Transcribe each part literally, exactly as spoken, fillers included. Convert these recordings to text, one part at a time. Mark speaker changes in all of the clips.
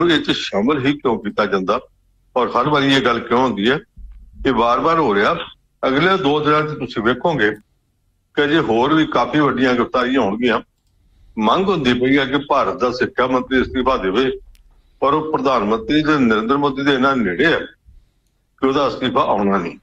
Speaker 1: ਇਹ ਸ਼ਾਮਲ ਹੀ ਕਿਉਂ ਕੀਤਾ ਜਾਂਦਾ ਔਰ ਹਰ ਵਾਰੀ ਇਹ ਗੱਲ ਕਿਉਂ ਹੁੰਦੀ ਹੈ? ਇਹ ਵਾਰ-ਵਾਰ ਹੋ ਰਿਹਾ। ਅਗਲੇ ਦੋ ਦਿਨਾਂ 'ਚ ਤੁਸੀਂ ਵੇਖੋਗੇ ਕਿ ਜੇ ਹੋਰ ਵੀ ਕਾਫੀ ਵੱਡੀਆਂ ਗ੍ਰਿਫਤਾਰੀਆਂ ਹੋਣਗੀਆਂ। ਮੰਗ ਹੁੰਦੀ ਪਈ ਹੈ ਕਿ ਭਾਰਤ ਦਾ ਸਿੱਖਿਆ ਮੰਤਰੀ ਅਸਤੀਫਾ ਦੇਵੇ, ਪਰ ਉਹ ਪ੍ਰਧਾਨ ਮੰਤਰੀ ਦੇ ਨਰਿੰਦਰ ਮੋਦੀ ਦੇ ਇਹਨਾਂ ਨੇੜੇ ਹੈ ਕਿ ਉਹਦਾ ਅਸਤੀਫਾ ਆਉਣਾ ਨਹੀਂ।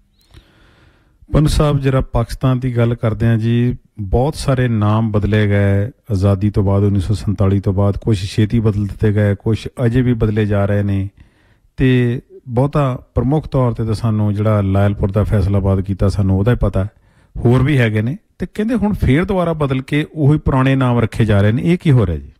Speaker 2: ਪੰਨੂ ਸਾਹਿਬ, ਜਿਹੜਾ ਪਾਕਿਸਤਾਨ ਦੀ ਗੱਲ ਕਰਦੇ ਹਾਂ ਜੀ, ਬਹੁਤ ਸਾਰੇ ਨਾਮ ਬਦਲੇ ਗਏ ਆਜ਼ਾਦੀ ਤੋਂ ਬਾਅਦ, ਉੱਨੀ ਸੌ ਸੰਤਾਲੀ ਤੋਂ ਬਾਅਦ। ਕੁਛ ਛੇਤੀ ਬਦਲ ਦਿੱਤੇ ਗਏ, ਕੁਛ ਅਜੇ ਵੀ ਬਦਲੇ ਜਾ ਰਹੇ ਨੇ। ਅਤੇ ਬਹੁਤਾ ਪ੍ਰਮੁੱਖ ਤੌਰ 'ਤੇ ਤਾਂ ਸਾਨੂੰ ਜਿਹੜਾ ਲਾਇਲਪੁਰ ਦਾ ਫੈਸਲਾਬਾਦ ਕੀਤਾ ਸਾਨੂੰ ਉਹਦਾ ਹੀ ਪਤਾ, ਹੋਰ ਵੀ ਹੈਗੇ ਨੇ। ਅਤੇ ਕਹਿੰਦੇ ਹੁਣ ਫੇਰ ਦੁਬਾਰਾ ਬਦਲ ਕੇ ਉਹੀ ਪੁਰਾਣੇ ਨਾਮ ਰੱਖੇ ਜਾ ਰਹੇ ਨੇ। ਇਹ ਕੀ ਹੋ ਰਿਹਾ ਜੀ?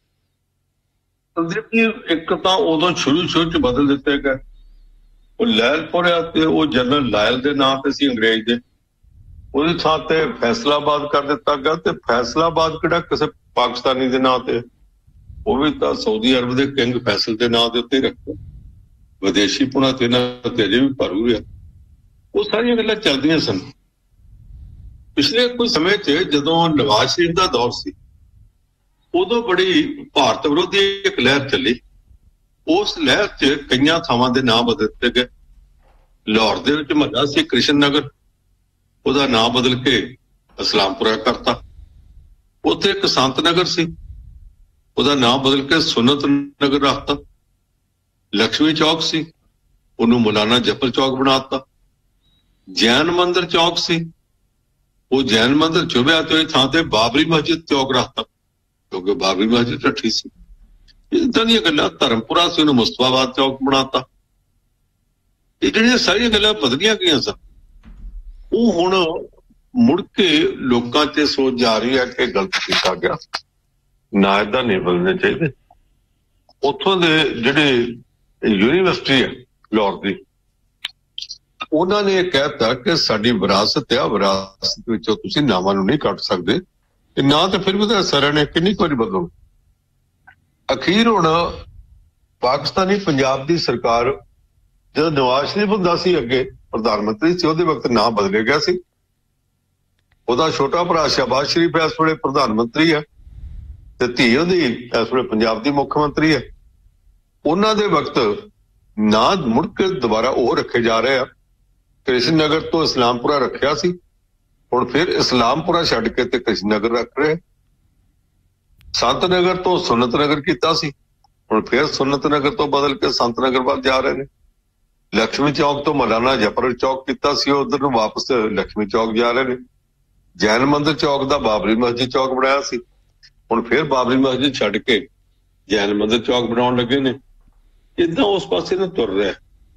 Speaker 1: ਸੰਦੀਪ ਜੀ, ਇੱਕ ਤਾਂ ਉਦੋਂ ਸ਼ੁਰੂ ਸ਼ੁਰੂ 'ਚ ਬਦਲ ਦਿੱਤੇ ਗਏ। ਉਹ ਲਾਇਲਪੁਰ ਆ ਤੇ ਉਹ ਜਨਰਲ ਲਾਇਲ ਦੇ ਨਾਂ ਤੇ ਸੀ ਅੰਗਰੇਜ਼ ਦੇ, ਉਹਦੀ ਥਾਂ ਤੇ ਫੈਸਲਾਬਾਦ ਕਰ ਦਿੱਤਾ ਗਿਆ। ਤੇ ਫੈਸਲਾਬਾਦ ਕਿਹੜਾ ਕਿਸੇ ਪਾਕਿਸਤਾਨੀ ਦੇ ਨਾਂ ਤੇ, ਉਹ ਵੀ ਤਾਂ ਸਾਊਦੀ ਅਰਬ ਦੇ ਕਿੰਗ ਫੈਸਲ ਦੇ ਨਾਂ ਦੇ ਉੱਤੇ ਰੱਖਿਆ। ਵਿਦੇਸ਼ੀ ਪੁਣਾ ਤੇ ਇਹਨਾਂ ਤੇ ਅਜੇ ਵੀ ਭਰੂ ਰਿਹਾ। ਉਹ ਸਾਰੀਆਂ ਗੱਲਾਂ ਚੱਲਦੀਆਂ ਸਨ। ਪਿਛਲੇ ਕੁਝ ਸਮੇਂ 'ਚ ਜਦੋਂ ਨਵਾਜ਼ ਸ਼ਰੀਫ ਦਾ ਦੌਰ ਸੀ, ਉਦੋਂ ਬੜੀ ਭਾਰਤ ਵਿਰੋਧੀ ਇੱਕ ਲਹਿਰ ਚੱਲੀ। ਉਸ ਲਹਿਰ 'ਚ ਕਈਆਂ ਥਾਵਾਂ ਦੇ ਨਾਂ ਬਦਲ ਦਿੱਤੇ ਗਏ। ਲਾਹੌਰ ਦੇ ਵਿੱਚ ਮਹੱਲਾ ਸੀ ਕ੍ਰਿਸ਼ਨ ਨਗਰ, ਉਹਦਾ ਨਾਂ ਬਦਲ ਕੇ ਇਸਲਾਮਪੁਰਾ ਕਰਤਾ। ਉੱਥੇ ਇੱਕ ਸੰਤ ਨਗਰ ਸੀ, ਉਹਦਾ ਨਾਂ ਬਦਲ ਕੇ ਸੁਨਤ ਨਗਰ ਰੱਖਤਾ। ਲక్ష్ਮੀ ਚੌਕ ਸੀ, ਉਹਨੂੰ ਮੌਲਾਨਾ ਜਫਰ ਚੌਕ ਬਣਾਤਾ। ਜੈਨ ਮੰਦਿਰ ਚੌਕ ਸੀ, ਉਹ ਜੈਨ ਮੰਦਿਰ ਚੁਭਿਆ ਤੇ ਥਾਂ ਤੇ ਬਾਬਰੀ ਮਸਜਿਦ ਚੌਕ ਰੱਖਤਾ, ਕਿਉਂਕਿ ਬਾਬਰੀ ਮਸਜਿਦ ਢੱਠੀ ਸੀ। ਇੱਦਾਂ ਦੀਆਂ ਗੱਲਾਂ। ਧਰਮਪੁਰਾ ਸੀ, ਉਹਨੂੰ ਮੁਸਤਫਾਬਾਦ ਚੌਕ ਬਣਾਤਾ। ਇਹ ਜਿਹੜੀਆਂ ਸਾਰੀਆਂ ਗੱਲਾਂ ਬਦਲੀਆਂ ਗਈਆਂ ਸਨ, ਉਹ ਹੁਣ ਮੁੜ ਕੇ ਲੋਕਾਂ 'ਚ ਸੋਚ ਜਾ ਰਹੀ ਹੈ ਕਿ ਗਲਤ ਕੀਤਾ ਗਿਆ, ਨਾ ਏਦਾਂ ਨਹੀਂ ਬਦਲਣੇ ਚਾਹੀਦੇ। ਉੱਥੋਂ ਦੇ ਜਿਹੜੇ ਯੂਨੀਵਰਸਿਟੀ ਹੈ ਲਾਹੌਰ ਦੀ, ਉਹਨਾਂ ਨੇ ਇਹ ਕਹਿਤਾ ਕਿ ਸਾਡੀ ਵਿਰਾਸਤ ਆ, ਵਿਰਾਸਤ ਵਿੱਚੋਂ ਤੁਸੀਂ ਨਾਵਾਂ ਨੂੰ ਨਹੀਂ ਕੱਟ ਸਕਦੇ। ਤੇ ਨਾ ਤਾਂ ਫਿਰ ਵੀ ਤਾਂ ਸਾਰਿਆਂ ਨੇ ਕਿੰਨੀ ਕੁ ਵਾਰੀ ਬਦਲੋ। ਅਖੀਰ ਹੁਣ ਪਾਕਿਸਤਾਨੀ ਪੰਜਾਬ ਦੀ ਸਰਕਾਰ, ਜਦੋਂ ਨਵਾਜ਼ ਸ਼ਰੀਫ ਹੁੰਦਾ ਸੀ ਅੱਗੇ ਪ੍ਰਧਾਨ ਮੰਤਰੀ ਸੀ, ਉਹਦੇ ਵਕਤ ਨਾਂ ਬਦਲੇ ਗਿਆ ਸੀ। ਉਹਦਾ ਛੋਟਾ ਭਰਾ ਸ਼ਹਿਬਾਜ਼ ਸ਼ਰੀਫ ਇਸ ਵੇਲੇ ਪ੍ਰਧਾਨ ਮੰਤਰੀ ਹੈ ਤੇ ਧੀ ਉਹਦੀ ਇਸ ਵੇਲੇ ਪੰਜਾਬ ਦੀ ਮੁੱਖ ਮੰਤਰੀ ਹੈ। ਉਹਨਾਂ ਦੇ ਵਕਤ ਨਾਂ ਮੁੜ ਕੇ ਦੁਬਾਰਾ ਉਹ ਰੱਖੇ ਜਾ ਰਹੇ ਆ। ਕ੍ਰਿਸ਼ਨ ਨਗਰ ਤੋਂ ਇਸਲਾਮਪੁਰਾ ਰੱਖਿਆ ਸੀ, ਹੁਣ ਫਿਰ ਇਸਲਾਮਪੁਰਾ ਛੱਡ ਕੇ ਤੇ ਕ੍ਰਿਸ਼ਨ ਨਗਰ ਰੱਖ ਰਹੇ। ਸੰਤ ਨਗਰ ਤੋਂ ਸੁਨਤ ਨਗਰ ਕੀਤਾ ਸੀ, ਹੁਣ ਫਿਰ ਸੁਨਤ ਨਗਰ ਤੋਂ ਬਦਲ ਕੇ ਸੰਤ ਨਗਰ ਵੱਲ ਜਾ ਰਹੇ ਨੇ। ਲక్ష్ਮੀ ਚੌਕ ਤੋਂ ਮੌਲਾਨਾ ਜਫਰ ਚੌਕ ਕੀਤਾ ਸੀ, ਉਧਰ ਨੂੰ ਵਾਪਸ ਲక్ష్ਮੀ ਚੌਕ ਜਾ ਰਹੇ ਨੇ। ਜੈਨ ਮੰਦਿਰ ਚੌਕ ਦਾ ਬਾਬਰੀ ਮਸਜਿਦ ਚੌਕ ਬਣਾਇਆ ਸੀ, ਹੁਣ ਫਿਰ ਬਾਬਰੀ ਮਸਜਿਦ ਛੱਡ ਕੇ ਜੈਨ ਮੰਦਿਰ ਚੌਕ ਬਣਾਉਣ ਲੱਗੇ ਨੇ। ਏਦਾਂ ਉਸ ਪਾਸੇ ਨੂੰ ਤੁਰ ਰਿਹਾ।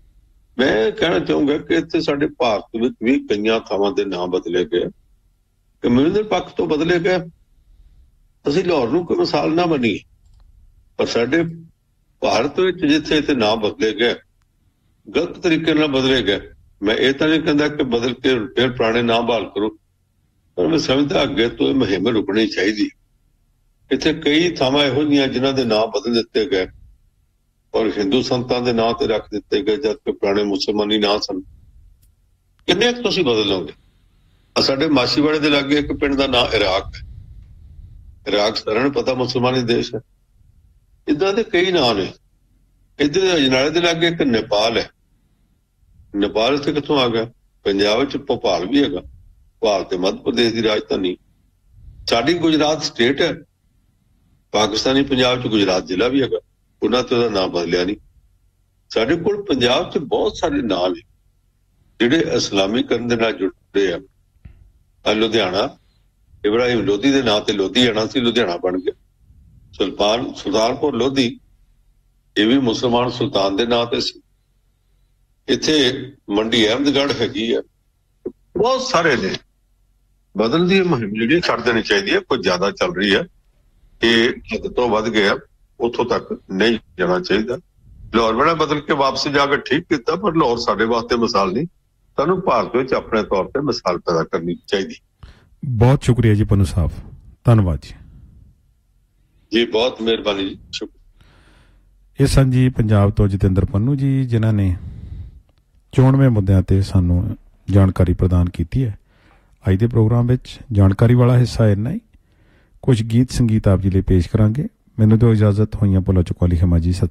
Speaker 1: ਮੈਂ ਕਹਿਣਾ ਚਾਹੂੰਗਾ ਕਿ ਇੱਥੇ ਸਾਡੇ ਭਾਰਤ ਵਿੱਚ ਵੀ ਕਈਆਂ ਥਾਵਾਂ ਦੇ ਨਾਂ ਬਦਲੇ ਗਏ, ਕਮਿਊਨਲ ਪੱਖ ਤੋਂ ਬਦਲੇ ਗਏ। ਅਸੀਂ ਲਾਹੌਰ ਨੂੰ ਕੋਈ ਮਿਸਾਲ ਨਾ ਬਣੀਏ, ਪਰ ਸਾਡੇ ਭਾਰਤ ਵਿੱਚ ਜਿੱਥੇ ਇੱਥੇ ਨਾਂ ਬਦਲੇ ਗਏ, ਗਲਤ ਤਰੀਕੇ ਨਾਲ ਬਦਲੇ ਗਏ। ਮੈਂ ਇਹ ਤਾਂ ਨਹੀਂ ਕਹਿੰਦਾ ਕਿ ਬਦਲ ਕੇ ਫਿਰ ਪੁਰਾਣੇ ਨਾਂ ਬਹਾਲ ਕਰੋ, ਪਰ ਮੈਂ ਸਮਝਦਾ ਅੱਗੇ ਤੋਂ ਇਹ ਮੁਹਿੰਮ ਰੁਕਣੀ ਚਾਹੀਦੀ। ਇੱਥੇ ਕਈ ਥਾਵਾਂ ਇਹੋ ਜਿਹੀਆਂ ਜਿਨ੍ਹਾਂ ਦੇ ਨਾਂ ਬਦਲ ਦਿੱਤੇ ਗਏ ਔਰ ਹਿੰਦੂ ਸੰਤਾਂ ਦੇ ਨਾਂ ਤੇ ਰੱਖ ਦਿੱਤੇ ਗਏ, ਜਦਕਿ ਪੁਰਾਣੇ ਮੁਸਲਮਾਨੀ ਨਾਂ ਸਨ। ਕਿੰਨੇ ਕੁ ਤੁਸੀਂ ਬਦਲ ਲਓਗੇ? ਸਾਡੇ ਮਾਛੀਵਾੜੇ ਦੇ ਲਾਗੇ ਇੱਕ ਪਿੰਡ ਦਾ ਨਾਂ ਇਰਾਕ ਹੈ। ਇਰਾਕ ਸਾਰਿਆਂ ਨੂੰ ਪਤਾ ਮੁਸਲਮਾਨੀ ਦੇਸ਼ ਹੈ। ਇੱਦਾਂ ਦੇ ਕਈ ਨਾਂ ਨੇ। ਇੱਧਰ ਅਜਨਾਲੇ ਦੇ ਲਾਗੇ ਇੱਕ ਨੇਪਾਲ ਹੈ। ਨੇਪਾਲ ਇੱਥੇ ਕਿੱਥੋਂ ਆ ਗਿਆ? ਪੰਜਾਬ ਵਿੱਚ ਭੋਪਾਲ ਵੀ ਹੈਗਾ, ਭੋਪਾਲ ਤੇ ਮੱਧ ਪ੍ਰਦੇਸ਼ ਦੀ ਰਾਜਧਾਨੀ। ਸਾਡੀ ਗੁਜਰਾਤ ਸਟੇਟ ਹੈ, ਪਾਕਿਸਤਾਨੀ ਪੰਜਾਬ ਚ ਗੁਜਰਾਤ ਜ਼ਿਲ੍ਹਾ ਵੀ ਹੈਗਾ, ਉਹਨਾਂ ਤੇ ਉਹਦਾ ਨਾਂ ਬਦਲਿਆ ਨਹੀਂ। ਸਾਡੇ ਕੋਲ ਪੰਜਾਬ ਚ ਬਹੁਤ ਸਾਰੇ ਨਾਂ ਨੇ ਜਿਹੜੇ ਇਸਲਾਮੀਕਰਨ ਦੇ ਨਾਲ ਜੁੜੇ ਆ। ਲੁਧਿਆਣਾ ਇਬਰਾਹਿਮ ਲੋਧੀ ਦੇ ਨਾਂ ਤੇ ਲੋਧੀਆਣਾ ਸੀ, ਲੁਧਿਆਣਾ ਬਣ ਗਿਆ। ਸੁਲਤਾਨ ਸੁਲਤਾਨਪੁਰ ਲੋਧੀ, ਇਹ ਵੀ ਮੁਸਲਮਾਨ ਸੁਲਤਾਨ ਦੇ ਨਾਂ ਤੇ ਸੀ। ਇੱਥੇ ਮੰਡੀ ਅਹਿਮਦਗੜ੍ਹ ਹੈਗੀ ਆ। ਬਹੁਤ ਸਾਰੇ ਨੇ। ਬਦਲ ਦੀ ਮੁਹਿੰਮ ਜਿਹੜੀ ਛੱਡ ਦੇਣੀ ਚਾਹੀਦੀ ਹੈ। ਕੁਝ ਜ਼ਿਆਦਾ ਚੱਲ ਰਹੀ ਹੈ, ਇਹ ਹੱਦ ਤੋਂ ਵੱਧ ਗਿਆ, ਉੱਥੋਂ ਤੱਕ ਨਹੀਂ ਜਾਣਾ ਚਾਹੀਦਾ। ਲਾਹੌਰ ਬਣਾ ਬਦਲ ਕੇ ਵਾਪਸ ਜਾ ਕੇ ਠੀਕ ਕੀਤਾ, ਪਰ ਲਾਹੌਰ ਸਾਡੇ ਵਾਸਤੇ ਮਿਸਾਲ ਨਹੀਂ। ਸਾਨੂੰ ਭਾਰਤ ਵਿੱਚ ਆਪਣੇ ਤੌਰ ਤੇ ਮਿਸਾਲ ਪੈਦਾ ਕਰਨੀ ਚਾਹੀਦੀ।
Speaker 2: ਬਹੁਤ ਸ਼ੁਕਰੀਆ ਜੀ ਪੰਨੂ ਸਾਹਿਬ, ਧੰਨਵਾਦ ਜੀ।
Speaker 1: ਜੀ ਬਹੁਤ ਮਿਹਰਬਾਨੀ ਜੀ, ਸ਼ੁਕਰੀਆ।
Speaker 2: ਇਹ ਸਨ ਜੀ ਪੰਜਾਬ ਤੋਂ ਜਤਿੰਦਰ ਪੰਨੂ ਜੀ, ਜਿਨ੍ਹਾਂ ਨੇ ਚੋਣਵੇਂ ਮੁੱਦਿਆਂ ਤੇ ਸਾਨੂੰ ਜਾਣਕਾਰੀ ਪ੍ਰਦਾਨ ਕੀਤੀ ਹੈ। ਅੱਜ ਦੇ ਪ੍ਰੋਗਰਾਮ ਵਿੱਚ ਜਾਣਕਾਰੀ ਵਾਲਾ ਹਿੱਸਾ ਇੰਨਾ ਹੀ। ਕੁਝ ਗੀਤ ਸੰਗੀਤ ਆਪ ਜੀ ਲਈ ਪੇਸ਼ ਕਰਾਂਗੇ। ਮੈਨੂੰ ਦਿਓ ਇਜਾਜ਼ਤ। ਹੋਈਆਂ ਭੁੱਲਾਂ ਚੁਕਾ ਲਈ ਖਿਮਾ ਜੀ। ਸਤਿ